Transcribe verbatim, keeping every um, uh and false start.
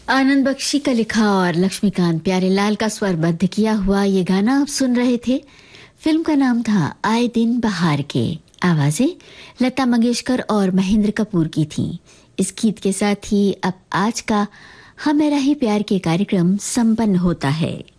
आनंद बख्शी का लिखा और लक्ष्मीकांत प्यारेलाल का स्वरबद्ध किया हुआ ये गाना आप सुन रहे थे। फिल्म का नाम था आए दिन बहार के। आवाजें लता मंगेशकर और महेंद्र कपूर की थीं। इस गीत के साथ ही अब आज का हम मेरा ही प्यार के कार्यक्रम संपन्न होता है।